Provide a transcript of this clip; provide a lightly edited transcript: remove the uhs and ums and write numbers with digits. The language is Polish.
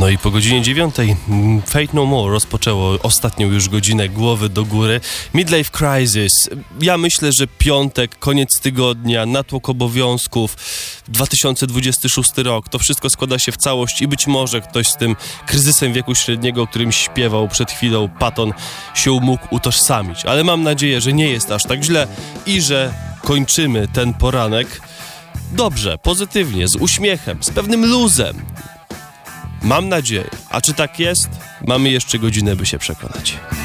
No i po godzinie 9 Faith No More rozpoczęło ostatnią już godzinę Głowy do Góry. Midlife Crisis. Ja myślę, że piątek, koniec tygodnia, natłok obowiązków, 2026 rok, to wszystko składa się w całość i być może ktoś z tym kryzysem wieku średniego, o którym śpiewał przed chwilą Patton, się mógł utożsamić. Ale mam nadzieję, że nie jest aż tak źle i że kończymy ten poranek dobrze, pozytywnie, z uśmiechem, z pewnym luzem. Mam nadzieję. A czy tak jest? Mamy jeszcze godzinę, by się przekonać.